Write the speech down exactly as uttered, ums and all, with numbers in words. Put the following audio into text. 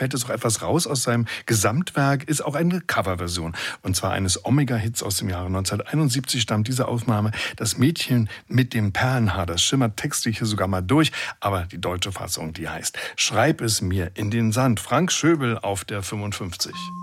fällt es auch etwas raus aus seinem Gesamtwerk, ist auch eine Coverversion. Und zwar eines Omega-Hits aus dem Jahre neunzehnhunderteinundsiebzig stammt diese Aufnahme. Das Mädchen mit dem Perlenhaar, das schimmert textlich hier sogar mal durch. Aber die deutsche Fassung, die heißt Schreib es mir in den Sand. Frank Schöbel auf der fünfundfünfzig.